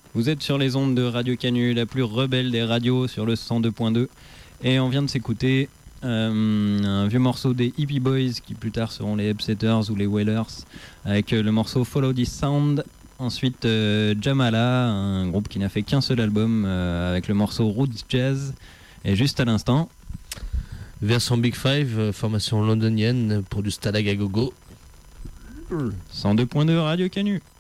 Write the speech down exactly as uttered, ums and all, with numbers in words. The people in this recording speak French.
Vous êtes sur les ondes de Radio Canu, la plus rebelle des radios sur le cent deux point deux. Et on vient de s'écouter euh, un vieux morceau des Hippie Boys qui plus tard seront les Upsetters ou les Wailers avec euh, le morceau Follow This Sound. Ensuite euh, Jamala, un groupe qui n'a fait qu'un seul album euh, avec le morceau Roots Jazz. Et juste à l'instant, version Big Five, formation londonienne pour du Stalag à gogo. cent deux point deux Radio Canu.